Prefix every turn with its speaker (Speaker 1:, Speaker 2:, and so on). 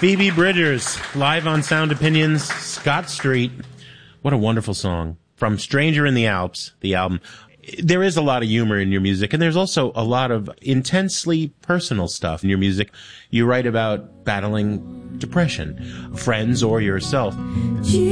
Speaker 1: Phoebe Bridgers, live on Sound Opinions, Scott Street. What a wonderful song. From Stranger in the Alps, the album. There is a lot of humor in your music, and there's also a lot of intensely personal stuff in your music. You write about battling depression, friends or yourself.